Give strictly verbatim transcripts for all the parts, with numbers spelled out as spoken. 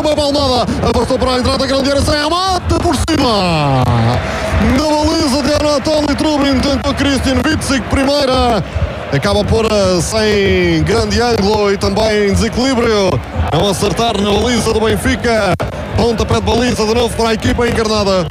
uma palmada, avançou para a entrada da grande área, sem a mata por cima da baliza de Anatoly Trubin, tentou Christian Witsig, primeira, acaba por sem grande ângulo e também desequilíbrio, não acertar na baliza do Benfica. Pontapé de baliza de novo para a equipa encarnada,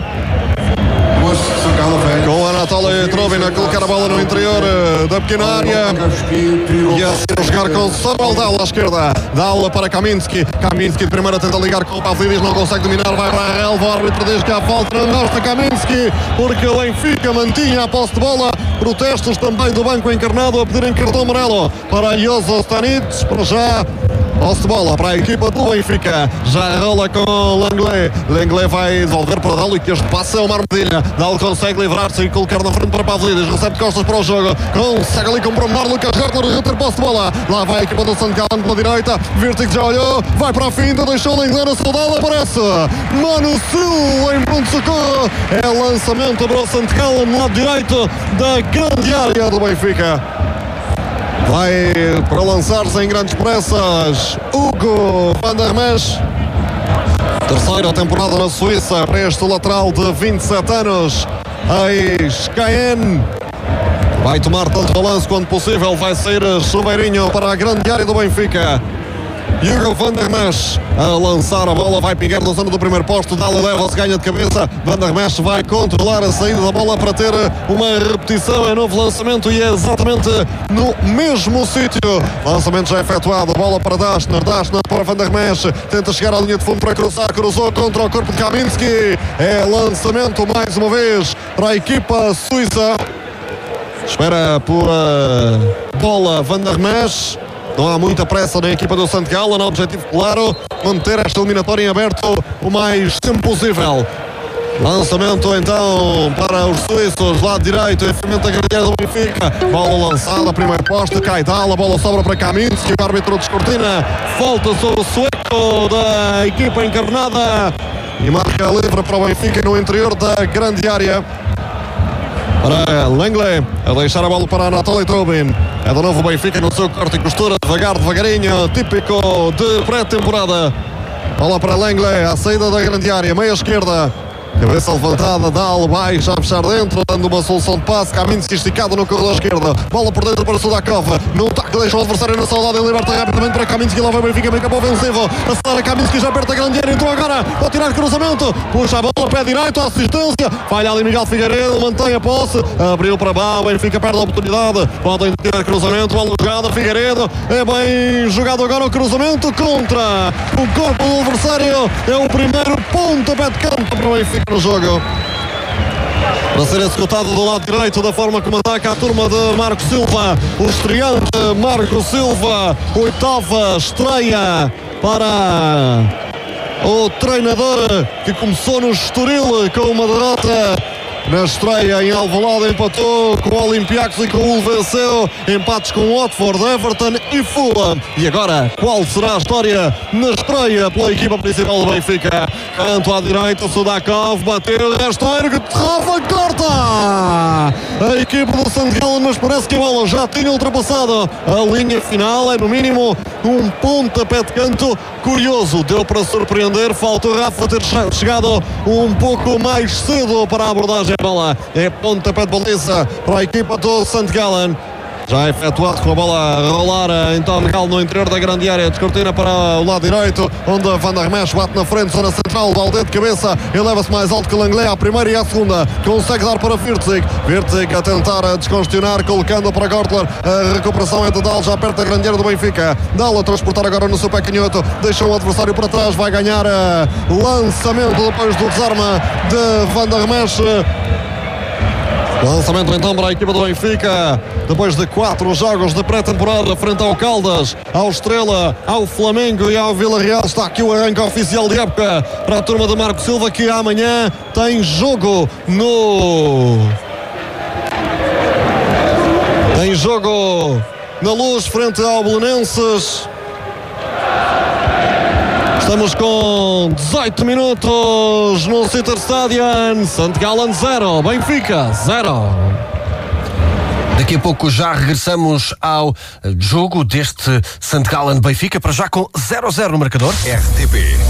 com Anatoly Trubin a colocar a bola no interior da pequena área e a seguir a jogar com Samuel Dal à esquerda. Dal para Kaminski. Kaminski de primeira tenta ligar com o Pavlidis, não consegue dominar, vai para a relva. O árbitro diz que há falta, não gosta Kaminski, porque o Benfica mantinha a posse de bola. Protestos também do banco encarnado a pedirem cartão amarelo para Jozo Stanic. Para já posse de bola para a equipa do Benfica. Já rola com Langley. Langley vai devolver para Dal e que este passe é uma armadilha. Dal consegue livrar-se e colocar na frente para Pavlidis. Recebe costas para o jogo. Consegue ali com o promenor. Lucas Gertler reter posse de bola. Lá vai a equipa do Santo Gallen pela direita. Witsig já olhou. Vai para a finta. Deixou Langley na saudade. Aparece Manu Sil em ponto de socorro. É lançamento para o Santo Gallen no lado direito da grande área do Benfica. Vai para lançar-se em grandes pressas Hugo van der Mesch. Terceira temporada na Suíça para este lateral de vinte e sete anos, ex-K N. Vai tomar tanto balanço quanto possível. Vai sair chuveirinho para a grande área do Benfica. Hugo van der Mesch a lançar a bola, vai pingar na zona do primeiro posto. Dalla leva-se, ganha de cabeça. Van der Mesch vai controlar a saída da bola para ter uma repetição. É novo lançamento e é exatamente no mesmo sítio. Lançamento já efetuado, bola para Dashner. Dashner para Van der Mesch, tenta chegar à linha de fundo para cruzar, cruzou contra o corpo de Kaminski. É lançamento mais uma vez para a equipa suíça. Espera por uh, bola Van der Mesch. Não há muita pressa na equipa do Santo Gallen. Objetivo claro, manter esta eliminatória em aberto o mais tempo possível. Lançamento então para os suíços, lado direito, enfiamento da grande área do Benfica. Bola lançada, primeiro poste, cai Dal, a bola sobra para Kaminski, o árbitro descortina, falta sobre o sueco da equipa encarnada e marca livre para o Benfica no interior da grande área. Para Langley, a deixar a bola para Anatoly Trubin. É de novo o Benfica no seu corte e costura, devagar, devagarinho, típico de pré-temporada. Bola para Langley, a saída da grande área, meia esquerda. Cabeça levantada, Dal vai já fechar dentro, dando uma solução de passe. Kaminski esticado no corredor esquerdo. Bola por dentro para Sudakov. No taco deixa o adversário na saudade e liberta rapidamente para Kaminski. Lá vai o Benfica, bem capô ofensivo. A Sara Kaminski já perto da grande área. Entrou agora, pode tirar cruzamento. Puxa a bola, pé direito, assistência. Falha ali Miguel Figueiredo, mantém a posse. Abriu para Bau, Benfica perde a oportunidade. Podem tirar cruzamento, bola jogada. Figueiredo, é bem jogado agora o cruzamento contra o corpo do adversário. É o primeiro pontapé de campo para o Benfica no jogo, para ser executado do lado direito da forma como ataca a turma de Marco Silva. O estreante Marco Silva, oitava estreia para o treinador que começou no Estoril com uma derrota na estreia em Alvalade, empatou com o Olympiacos e com o Hull venceu, empates com Watford, Everton e Fulham. E agora, qual será a história na estreia pela equipa principal do Benfica? Canto à direita, Sudakov, bateu, rasteiro, que Rafa corta! A equipa do Santo Gallen, mas parece que a bola já tinha ultrapassado a linha final, é no mínimo um pontapé de canto curioso, deu para surpreender, falta o Rafa ter chegado um pouco mais cedo para a abordagem. A bola é pontapé de baliza para a equipa do Santo Gallen. Já efetuado com a bola a rolar então Gal no interior da grande área, descortina para o lado direito, onde Van der Mesch bate na frente, zona central, Valdez de cabeça, eleva-se mais alto que Langley à primeira e à segunda, consegue dar para Witsig, Witsig a tentar descongestionar, colocando para Gertler, a recuperação é de Dal, já perto da grande área do Benfica. Dal a transportar agora no seu pé canhoto, deixa o adversário para trás, vai ganhar lançamento depois do desarme de Van der Mesch. Lançamento então para a equipa do Benfica, depois de quatro jogos de pré-temporada frente ao Caldas, ao Estrela, ao Flamengo e ao Vila Real. Está aqui o arranque oficial de época para a turma de Marco Silva, que amanhã tem jogo no... Tem jogo na Luz frente ao Belenenses. Estamos com dezoito minutos no Citter Stadium. Santo Gallen zero, Benfica zero. Daqui a pouco já regressamos ao jogo deste Santo Gallen Benfica, para já com zero a zero no marcador. R T P